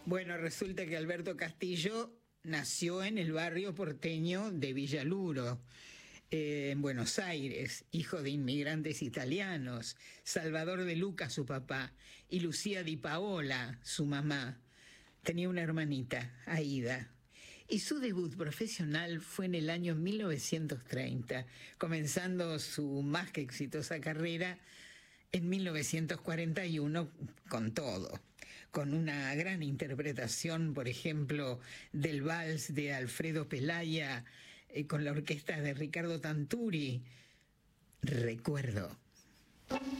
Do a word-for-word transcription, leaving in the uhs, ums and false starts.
Bueno, resulta que Alberto Castillo nació en el barrio porteño de Villaluro, eh, en Buenos Aires, hijo de inmigrantes italianos, Salvador de Luca, su papá, y Lucía Di Paola, su mamá. Tenía una hermanita, Aida. Y su debut profesional fue en el año mil novecientos treinta, comenzando su más que exitosa carrera en mil novecientos cuarenta y uno con todo, con una gran interpretación, por ejemplo, del vals de Alfredo Pelaya, eh, con la orquesta de Ricardo Tanturi. Recuerdo.